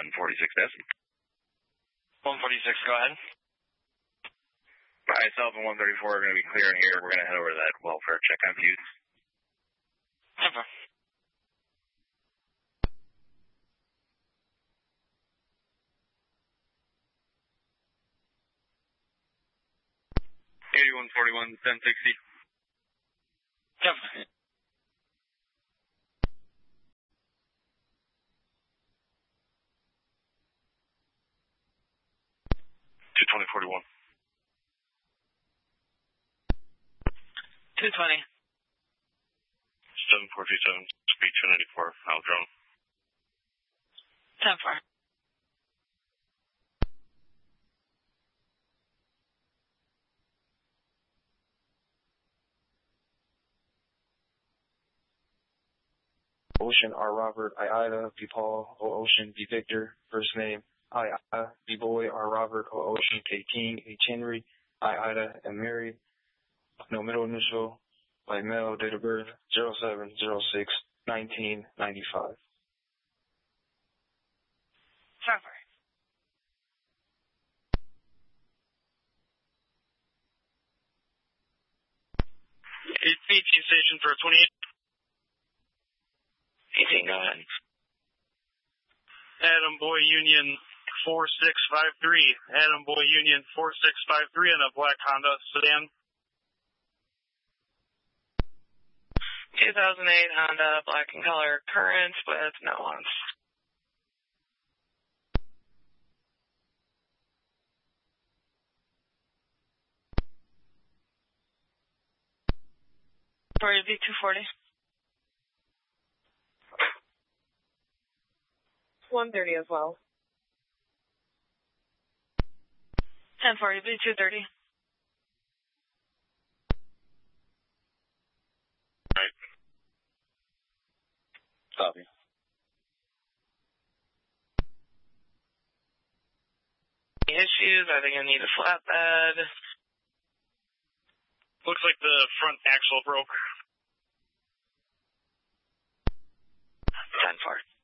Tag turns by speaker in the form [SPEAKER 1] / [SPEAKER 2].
[SPEAKER 1] 146 Desi.
[SPEAKER 2] 146, go ahead.
[SPEAKER 1] Myself and 134 are going to be clearing here. We're going to head over to that welfare check on views.
[SPEAKER 2] Never.
[SPEAKER 1] $8141, 1060.
[SPEAKER 2] Never.
[SPEAKER 1] 22041.
[SPEAKER 2] 220.
[SPEAKER 1] 7427, speed 294, out drone.
[SPEAKER 2] 10-4.
[SPEAKER 3] Ocean R. Robert, I Ida, B. Paul, O. Ocean, B. Victor, first name, I Ida, B. Boy, R. Robert, O. Ocean, K. King, H. Henry, I Ida, am married, no middle initial, by male, date of birth, 07/06/1995.
[SPEAKER 2] 10-4.
[SPEAKER 1] AT station for 28.
[SPEAKER 2] 18, go ahead.
[SPEAKER 1] Adam Boy Union 4653. Adam Boy Union 4653 in a black Honda sedan.
[SPEAKER 2] 2008 Honda, black in color, current with no ones. For your V240. 130 as well. 10-4, V230.
[SPEAKER 1] Right. Copy.
[SPEAKER 2] Issues, are they going to need a flatbed?
[SPEAKER 1] Looks like the front axle broke.
[SPEAKER 2] 10-4.